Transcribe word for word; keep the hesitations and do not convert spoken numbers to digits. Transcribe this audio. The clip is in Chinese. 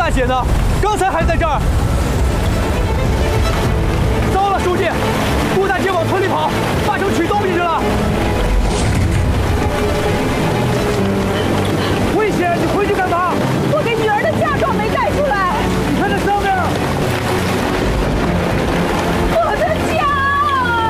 大姐呢？刚才还在这儿。